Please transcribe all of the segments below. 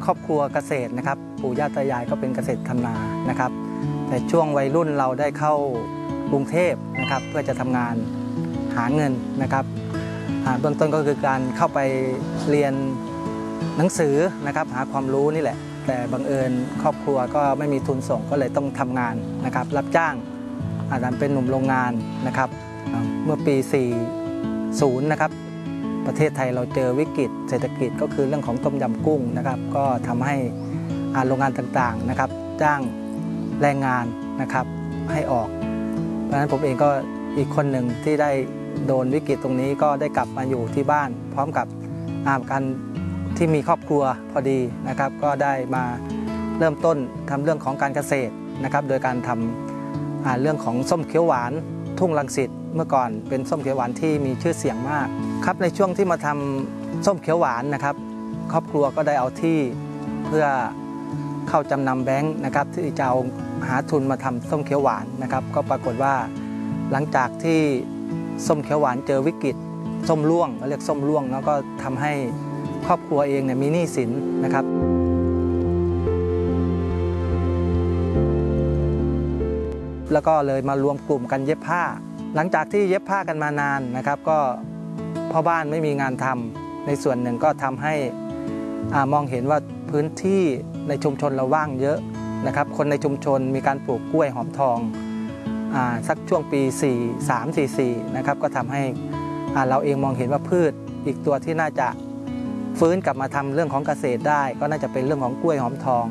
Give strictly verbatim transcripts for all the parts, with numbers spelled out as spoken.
ครอบครัวเกษตรนะครับปู่ย่าตายายก็เป็นเกษตรทำนานะครับแต่ช่วงวัยรุ่นเราได้เข้ากรุงเทพนะครับเพื่อจะทำงานหาเงินนะครับเบื้องต้นก็คือการเข้าไปเรียนหนังสือนะครับหาความรู้นี่แหละแต่บังเอิญครอบครัวก็ไม่มีทุนส่งก็เลยต้องทำงานนะครับรับจ้างอาจจะเป็นหนุ่มโรงงานนะครับเมื่อปีสี่สิบนะครับประเทศไทยเราเจอวิกฤตเศรษฐกิจก็คือเรื่องของต้มยำกุ้งนะครับก็ทำให้โรงงานต่างๆนะครับจ้างแรงงานนะครับให้ออกเพราะฉะนั้นผมเองก็อีกคนหนึ่งที่ได้โดนวิกฤตตรงนี้ก็ได้กลับมาอยู่ที่บ้านพร้อมกับการที่มีครอบครัวพอดีนะครับก็ได้มาเริ่มต้นทำเรื่องของการเกษตรนะครับโดยการทำเรื่องของส้มเขียวหวานทุ่งรังสิตเมื่อก่อนเป็นส้มเขียวหวานที่มีชื่อเสียงมากครับในช่วงที่มาทำส้มเขียวหวานนะครับครอบครัวก็ได้เอาที่เพื่อเข้าจำนำแบงค์นะครับที่จะเอาหาทุนมาทำส้มเขียวหวานนะครับก็ปรากฏว่าหลังจากที่ส้มเขียวหวานเจอวิกฤตส้มร่วงเรียกส้มร่วงแล้วก็ทำให้ครอบครัวเองเนี่ยมีหนี้สินนะครับแล้วก็เลยมารวมกลุ่มกันเย็บผ้าหลังจากที่เย็บผ้ากันมานานนะครับก็พ่อบ้านไม่มีงานทำในส่วนหนึ่งก็ทำให้มองเห็นว่าพื้นที่ในชุมชนเราว่างเยอะนะครับคนในชุมชนมีการปลูกกล้วยหอมทองสักช่วงปีสี่สาม สี่สี่นะครับก็ทำให้เราเองมองเห็นว่าพืชอีกตัวที่น่าจะฟื้นกลับมาทำเรื่องของเกษตรได้ก็น่าจะเป็นเรื่องของกล้วยหอมทอง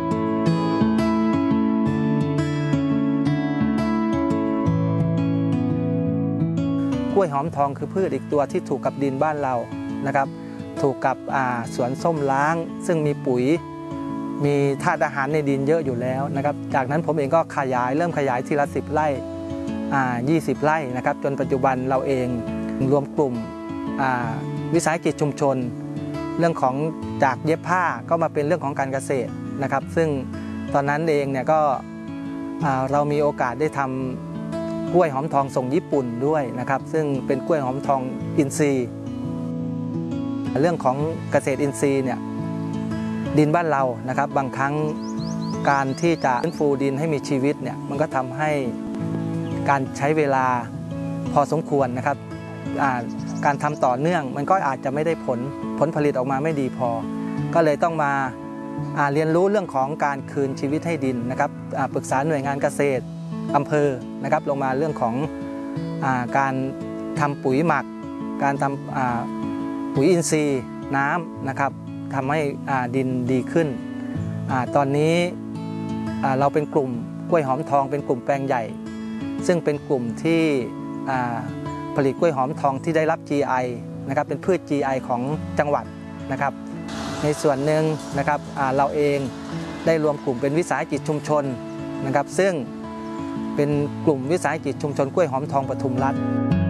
กล้วยหอมทองคือพืชอีกตัวที่ถูกกับดินบ้านเรานะครับถูกกับสวนส้มล้างซึ่งมีปุ๋ยมีธาตุอาหารในดินเยอะอยู่แล้วนะครับจากนั้นผมเองก็ขยายเริ่มขยายทีละสิบไร่ยี่สิบไร่นะครับจนปัจจุบันเราเองรวมกลุ่มวิสาหกิจชุมชนเรื่องของจากเย็บผ้าก็มาเป็นเรื่องของการเกษตรนะครับซึ่งตอนนั้นเองเนี่ยก็เรามีโอกาสได้ทำกล้วยหอมทองส่งญี่ปุ่นด้วยนะครับซึ่งเป็นกล้วยหอมทองอินทรีย์เรื่องของเกษตรอินทรีย์เนี่ยดินบ้านเรานะครับบางครั้งการที่จะฟื้นฟูดินให้มีชีวิตเนี่ยมันก็ทำให้การใช้เวลาพอสมควรนะครับการทำต่อเนื่องมันก็อาจจะไม่ได้ผลผลผลิตออกมาไม่ดีพอก็เลยต้องมาเรียนรู้เรื่องของการคืนชีวิตให้ดินนะครับปรึกษาหน่วยงานเกษตรอำเภอนะครับลงมาเรื่องของการทำปุ๋ยหมักการทำปุ๋ยอินทรีย์น้ำนะครับทำให้ดินดีขึ้นตอนนี้เราเป็นกลุ่มกล้วยหอมทองเป็นกลุ่มแปลงใหญ่ซึ่งเป็นกลุ่มที่ผลิตกล้วยหอมทองที่ได้รับ จี ไอ นะครับเป็นพืช จี ไอ ของจังหวัดนะครับในส่วนหนึ่งนะครับเราเองได้รวมกลุ่มเป็นวิสาหกิจชุมชนนะครับซึ่งเป็นกลุ่มวิสาหกิจชุมชนกล้วยหอมทองปทุมรัฐ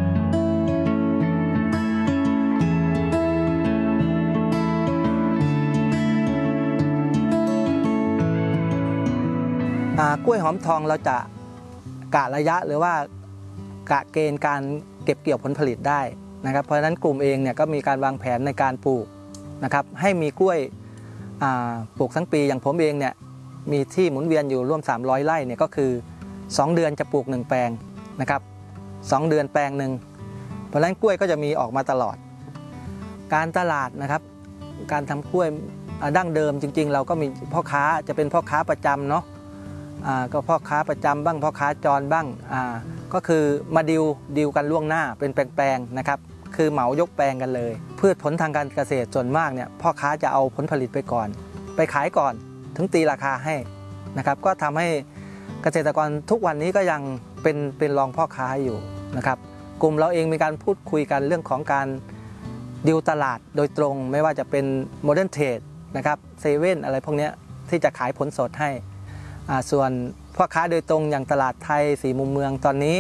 กล้วยหอมทองเราจะกะระยะหรือว่ากะเกณฑ์การเก็บเกี่ยวผลผลิตได้นะครับเพราะฉะนั้นกลุ่มเองเนี่ยก็มีการวางแผนในการปลูกนะครับให้มีกล้วยปลูกทั้งปีอย่างผมเองเนี่ยมีที่หมุนเวียนอยู่ร่วมสามร้อยไร่เนี่ยก็คือสองเดือนจะปลูกหนึ่งแปลงนะครับสองเดือนแปลงหนึ่งเพราะฉะนั้นกล้วยก็จะมีออกมาตลอดการตลาดนะครับการทำกล้วยดั้งเดิมจริงๆเราก็มีพ่อค้าจะเป็นพ่อค้าประจำเนาะก็พ่อค้าประจำบ้างพ่อค้าจรบ้างก็คือมาดิวดิวกันล่วงหน้าเป็นแปลงๆนะครับคือเหมายกแปลงกันเลยพืชผลทางการเกษตรส่วนมากเนี่ยพ่อค้าจะเอาผลผลิตไปก่อนไปขายก่อนถึงตีราคาให้นะครับก็ทำให้เกษตรกรทุกวันนี้ก็ยังเป็นเป็นรองพ่อค้าอยู่นะครับกลุ่มเราเองมีการพูดคุยกันเรื่องของการดิวตลาดโดยตรงไม่ว่าจะเป็นโมเดิร์นเทรดนะครับเซเว่นอะไรพวกนี้ที่จะขายผลสดให้ส่วนพ่อค้าโดยตรงอย่างตลาดไทยสี่มุมเมืองตอนนี้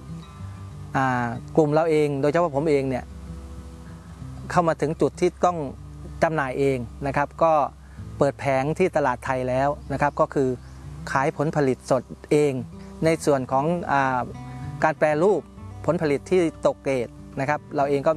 กลุ่มเราเองโดยเฉพาะผมเองเนี่ยเข้ามาถึงจุดที่ต้องจำหน่ายเองนะครับก็เปิดแผงที่ตลาดไทยแล้วนะครับก็คือขายผลผลิตสดเองในส่วนของการแปรรูปผลผลิตที่ตกเกรดนะครับเราเองก็